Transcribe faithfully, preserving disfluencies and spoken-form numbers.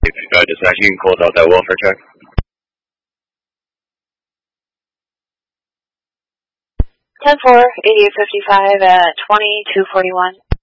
Uh, dispatch, you can close out that welfare check. ten four, eighty-eight fifty-five at twenty-two forty-one.